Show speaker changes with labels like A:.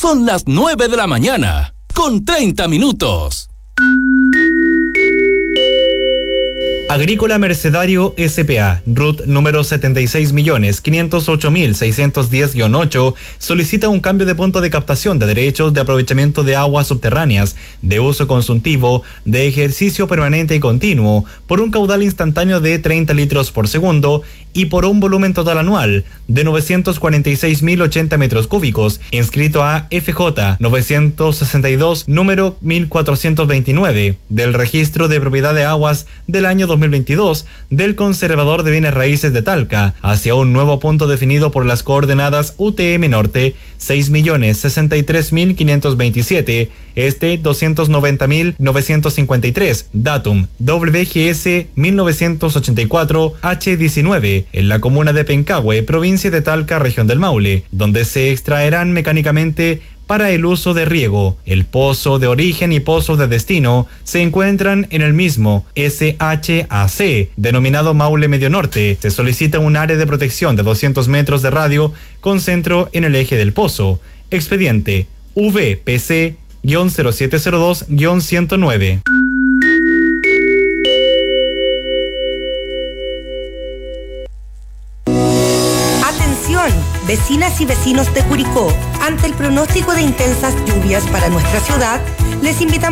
A: Son las 9 de la mañana, con 30 minutos.
B: Agrícola Mercedario S.p.A., RUT número 76.508.610-8, solicita un cambio de punto de captación de derechos de aprovechamiento de aguas subterráneas, de uso consultivo, de ejercicio permanente y continuo, por un caudal instantáneo de 30 litros por segundo y por un volumen total anual de 946.080 metros cúbicos, inscrito a FJ 962, número 1429, del Registro de Propiedad de Aguas del año 2022 del Conservador de Bienes Raíces de Talca, hacia un nuevo punto definido por las coordenadas UTM Norte 6.063.527, este 290.953, datum WGS 1984 H19, en la comuna de Pencahue, provincia de Talca, región del Maule, donde se extraerán mecánicamente para el uso de riego. El pozo de origen y pozo de destino se encuentran en el mismo SHAC, denominado Maule Medio Norte. Se solicita un área de protección de 200 metros de radio con centro en el eje del pozo. Expediente VPC-0702-109.
C: Vecinas y vecinos de Curicó, ante el pronóstico de intensas lluvias para nuestra ciudad, les invitamos